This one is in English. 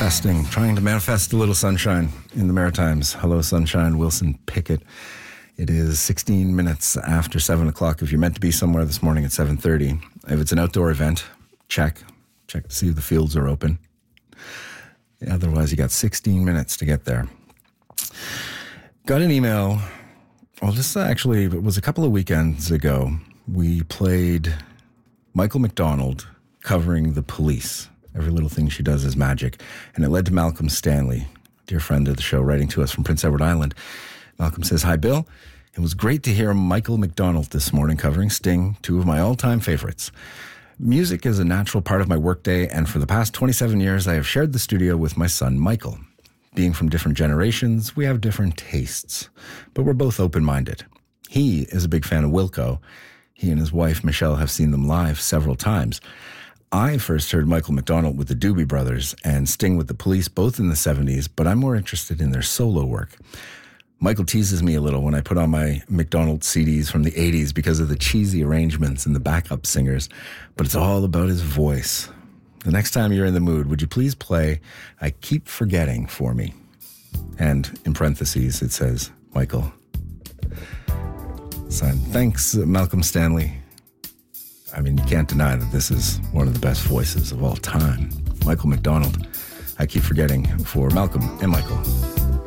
trying to manifest a little sunshine in the Maritimes. Hello, sunshine. Wilson Pickett. It is 16 minutes after 7 o'clock. If you're meant to be somewhere this morning at 7:30, if it's an outdoor event, check to see if the fields are open. Otherwise, you got 16 minutes to get there. Got an email. Well, this actually, it was a couple of weekends ago. We played Michael McDonald covering The Police. Every Little Thing She Does Is Magic. And it led to Malcolm Stanley, dear friend of the show, writing to us from Prince Edward Island. Malcolm says, "Hi, Bill. It was great to hear Michael McDonald this morning covering Sting, two of my all-time favorites. Music is a natural part of my workday, and for the past 27 years, I have shared the studio with my son, Michael. Being from different generations, we have different tastes, but we're both open-minded. He is a big fan of Wilco. He and his wife, Michelle, have seen them live several times. I first heard Michael McDonald with the Doobie Brothers and Sting with the Police, both in the 70s, but I'm more interested in their solo work. Michael teases me a little when I put on my McDonald CDs from the 80s because of the cheesy arrangements and the backup singers, but it's all about his voice. The next time you're in the mood, would you please play I Keep Forgetting for me?" And in parentheses, it says, Michael. Signed, thanks, Malcolm Stanley. I mean, you can't deny that this is one of the best voices of all time. Michael McDonald. I Keep Forgetting for Malcolm and Michael.